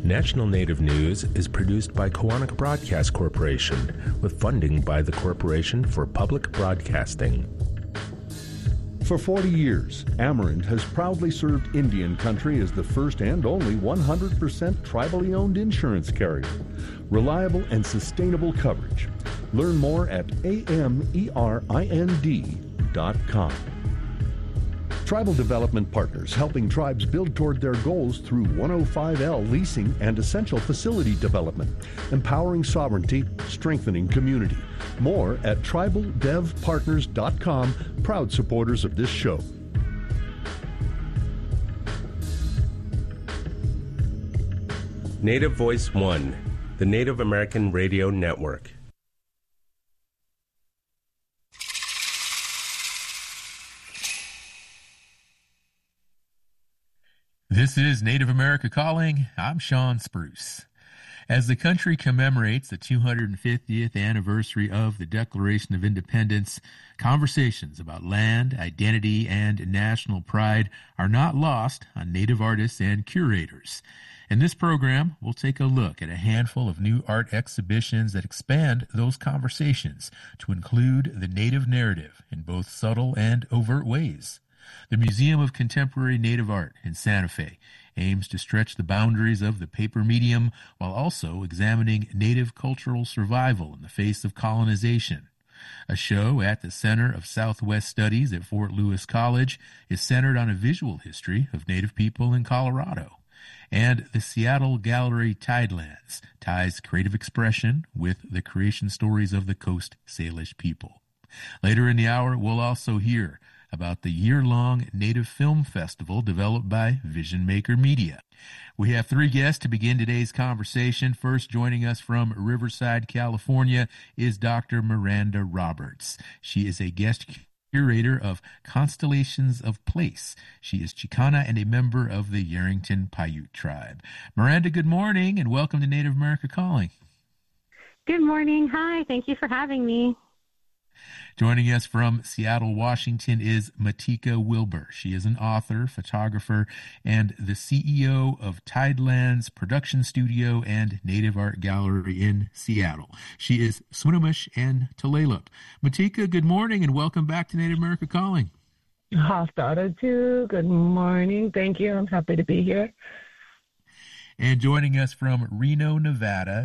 National Native News is produced by Koahnic Broadcast Corporation with funding by the Corporation for Public Broadcasting. For 40 years, Amerant has proudly served Indian country as the first and only 100% tribally owned insurance carrier. Reliable and sustainable coverage. Learn more at AMERIND.com. Tribal Development Partners, helping tribes build toward their goals through 105L leasing and essential facility development, empowering sovereignty, strengthening community. More at tribaldevpartners.com, proud supporters of this show. Native Voice One, the Native American Radio Network. This is Native America Calling. I'm Sean Spruce. As the country commemorates the 250th anniversary of the Declaration of Independence, conversations about land, identity, and national pride are not lost on Native artists and curators. In this program, we'll take a look at a handful of new art exhibitions that expand those conversations to include the Native narrative in both subtle and overt ways. The Museum of Contemporary Native Art in Santa Fe aims to stretch the boundaries of the paper medium while also examining Native cultural survival in the face of colonization. A show at the Center of Southwest Studies at Fort Lewis College is centered on a visual history of Native people in Colorado. And the Seattle Gallery Tidelands ties creative expression with the creation stories of the Coast Salish people. Later in the hour, we'll also hear about the year-long Native Film Festival developed by Vision Maker Media. We have three guests to begin today's conversation. First, joining us from Riverside, California, is Dr. Miranda Roberts. She is a guest curator of Constellations of Place. She is Chicana and a member of the Yerington Paiute tribe. Miranda, good morning, and welcome to Native America Calling. Good morning. Hi, thank you for having me. Joining us from Seattle, Washington is Matika Wilbur. She is an author, photographer, and the CEO of Tidelands Production Studio and Native Art Gallery in Seattle. She is Swinomish and Tulalip. Matika, good morning and welcome back to Native America Calling. Haftada too. Good morning. Thank you. I'm happy to be here. And joining us from Reno, Nevada